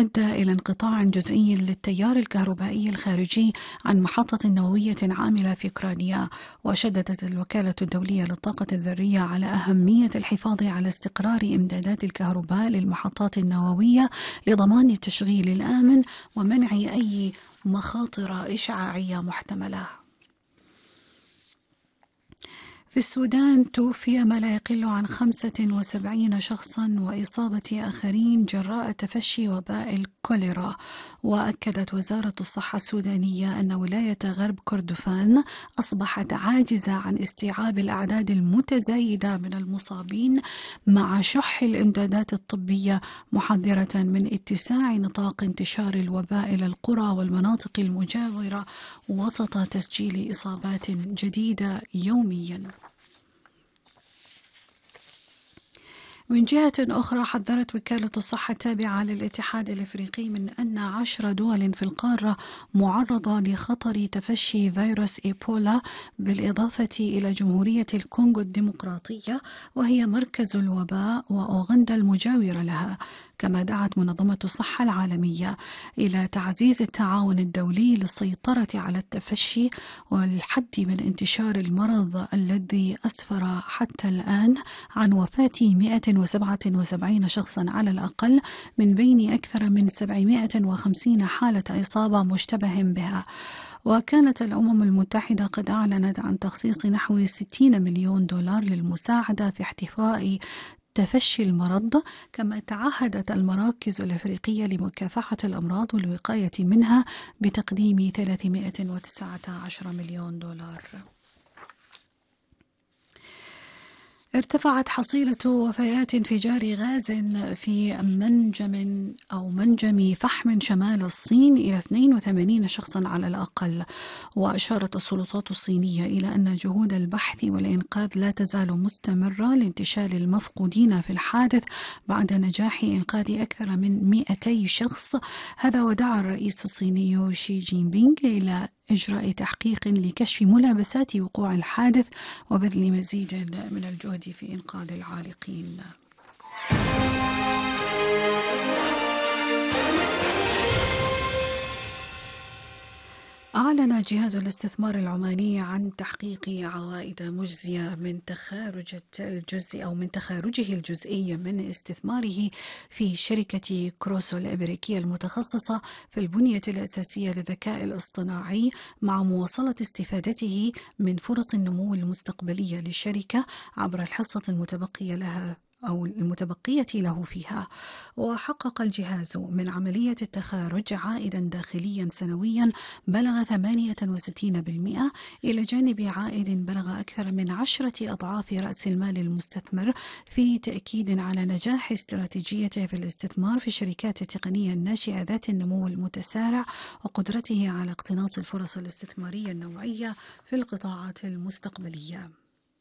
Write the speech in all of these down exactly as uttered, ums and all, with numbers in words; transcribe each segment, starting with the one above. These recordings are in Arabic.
أدى إلى انقطاع جزئي للتيار الكهربائي الخارجي عن محطة نووية عاملة في أوكرانيا. وشددت الوكالة الدولية للطاقة الذرية على أهمية الحفاظ على استقرار إمدادات الكهرباء للمحطات النووية لضمان التشغيل الآمن ومنع أي مخاطر إشعاعية محتملة. في السودان توفي ما لا يقل عن خمسة وسبعين شخصا وإصابة آخرين جراء تفشي وباء الكوليرا. وأكدت وزارة الصحة السودانية أن ولاية غرب كردفان أصبحت عاجزة عن استيعاب الأعداد المتزايدة من المصابين مع شح الإمدادات الطبية، محذرة من اتساع نطاق انتشار الوباء إلى القرى والمناطق المجاورة وسط تسجيل إصابات جديدة يوميا. من جهة أخرى، حذرت وكالة الصحة التابعة للاتحاد الإفريقي من أن عشر دول في القارة معرضة لخطر تفشي فيروس إيبولا، بالإضافة إلى جمهورية الكونغو الديمقراطية وهي مركز الوباء وأوغندا المجاورة لها. كما دعت منظمة الصحة العالمية إلى تعزيز التعاون الدولي للسيطرة على التفشي والحد من انتشار المرض الذي أسفر حتى الآن عن وفاة مئة وسبعة وسبعين شخصا على الأقل، من بين أكثر من سبعمئة وخمسين حالة إصابة مشتبه بها. وكانت الأمم المتحدة قد أعلنت عن تخصيص نحو ستين مليون دولار للمساعدة في احتواء تفشي المرض. كما تعهدت المراكز الأفريقية لمكافحة الأمراض والوقاية منها بتقديم ثلاثمئة وتسعة عشر مليون دولار. ارتفعت حصيلة وفيات انفجار غاز في منجم أو منجم فحم شمال الصين إلى اثنين وثمانين شخصا على الأقل. وأشارت السلطات الصينية إلى أن جهود البحث والإنقاذ لا تزال مستمرة لانتشال المفقودين في الحادث بعد نجاح إنقاذ أكثر من مئتي شخص. هذا ودعا الرئيس الصيني شي جين بينغ إلى إجراء تحقيق لكشف ملابسات وقوع الحادث وبذل مزيد من الجهد في إنقاذ العالقين. أعلن جهاز الاستثمار العماني عن تحقيق عوائد مجزية من تخارج الجزء أو من تخارجه الجزئي من استثماره في شركة كروسو الأمريكية المتخصصة في البنية الأساسية للذكاء الاصطناعي، مع مواصلة استفادته من فرص النمو المستقبلية للشركة عبر الحصة المتبقية لها أو المتبقية له فيها. وحقق الجهاز من عملية التخارج عائدا داخليا سنويا بلغ ثمانية وستين بالمئة، إلى جانب عائد بلغ أكثر من عشرة أضعاف رأس المال المستثمر، في تأكيد على نجاح استراتيجيته في الاستثمار في الشركات التقنية الناشئة ذات النمو المتسارع وقدرته على اقتناص الفرص الاستثمارية النوعية في القطاعات المستقبلية.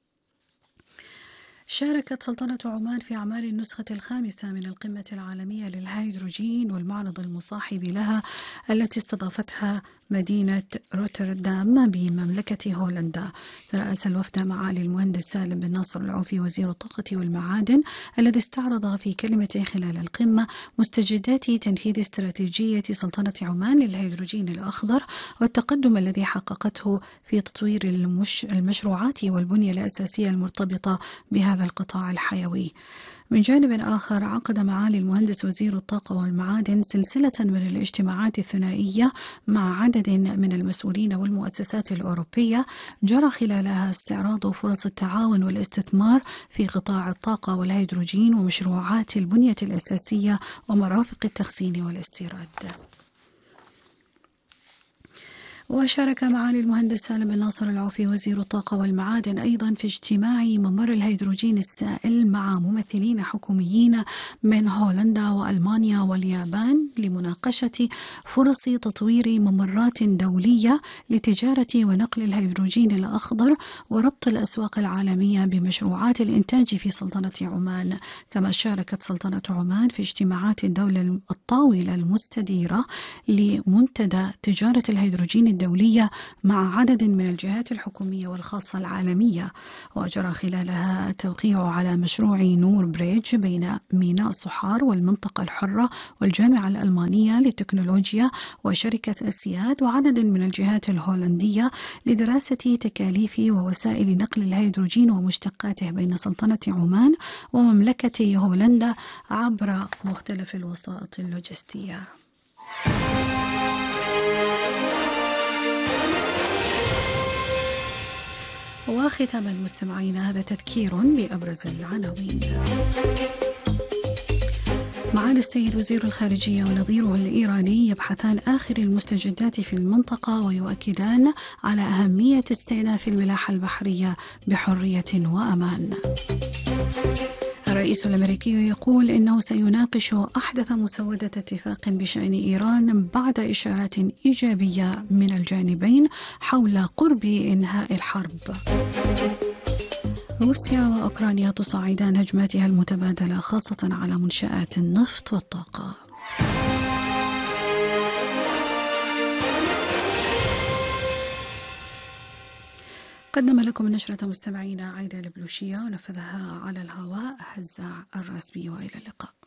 شاركت سلطنة عمان في أعمال النسخة الخامسة من القمة العالمية للهيدروجين والمعرض المصاحب لها التي استضافتها مدينة روتردام بمملكة هولندا. ترأس الوفد معالي المهندس سالم بن ناصر العوفي وزير الطاقة والمعادن، الذي استعرض في كلمته خلال القمة مستجدات تنفيذ استراتيجية سلطنة عمان للهيدروجين الأخضر والتقدم الذي حققته في تطوير المش... المشروعات والبنية الأساسية المرتبطة بهذا القطاع الحيوي. من جانب آخر، عقد معالي المهندس وزير الطاقة والمعادن سلسلة من الاجتماعات الثنائية مع عدد من المسؤولين والمؤسسات الأوروبية، جرى خلالها استعراض فرص التعاون والاستثمار في قطاع الطاقة والهيدروجين ومشروعات البنية الأساسية ومرافق التخزين والاستيراد. وشارك معالي المهندس سالم بن ناصر العوفي وزير الطاقة والمعادن أيضا في اجتماع ممر الهيدروجين السائل مع ممثلين حكوميين من هولندا وألمانيا واليابان لمناقشة فرص تطوير ممرات دولية لتجارة ونقل الهيدروجين الأخضر وربط الأسواق العالمية بمشروعات الإنتاج في سلطنة عمان. كما شاركت سلطنة عمان في اجتماعات الدولة الطاولة المستديرة لمنتدى تجارة الهيدروجين الدولية مع عدد من الجهات الحكومية والخاصة العالمية، وجرى خلالها التوقيع على مشروع نور بريدج بين ميناء صحار والمنطقة الحرة والجامعة الألمانية للتكنولوجيا وشركة السياد وعدد من الجهات الهولندية لدراسة تكاليف ووسائل نقل الهيدروجين ومشتقاته بين سلطنة عمان ومملكة هولندا عبر مختلف الوسائط اللوجستية. وختاما مستمعينا هذا تذكير بأبرز العناوين. معالي السيد وزير الخارجية ونظيره الإيراني يبحثان آخر المستجدات في المنطقة ويؤكدان على أهمية استئناف الملاحة البحرية بحرية وأمان. الرئيس الأمريكي يقول إنه سيناقش أحدث مسودة اتفاق بشأن إيران بعد إشارات إيجابية من الجانبين حول قرب إنهاء الحرب. روسيا وأوكرانيا تصعدان هجماتها المتبادلة خاصة على منشآت النفط والطاقة. قدم لكم النشرة مستمعينا عايدة البلوشية ونفذها على الهواء هزاع الراسبي، وإلى اللقاء.